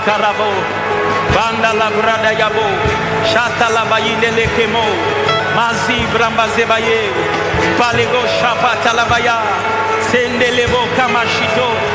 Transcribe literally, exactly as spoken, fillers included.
karabo. Banda la brada yabo. Shata la bayine le kemo. Mazi bramba zebaye. Palego shapata la baya. Sende lebo kamashito.